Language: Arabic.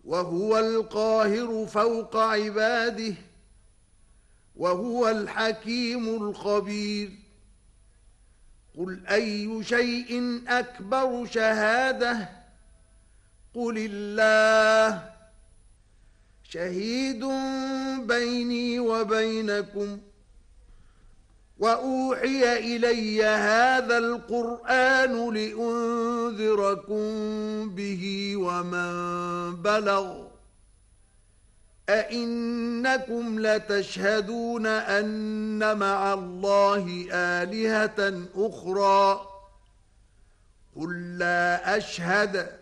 وهو القاهر فوق عباده وهو الحكيم الخبير قل أي شيء أكبر شهادة قل الله شهيد بيني وبينكم وأوحي إلي هذا القرآن لأنذركم به ومن بلغ أئنكم لتشهدون أن مع الله آلهة أخرى قل لا أشهد